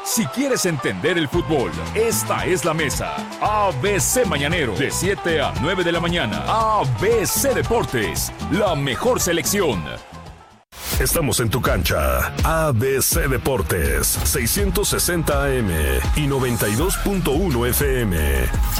Si quieres entender el fútbol, esta es la mesa. ABC Mañanero, de 7 a 9 de la mañana. ABC Deportes, la mejor selección. Estamos en tu cancha. ABC Deportes, 660 AM y 92.1 FM.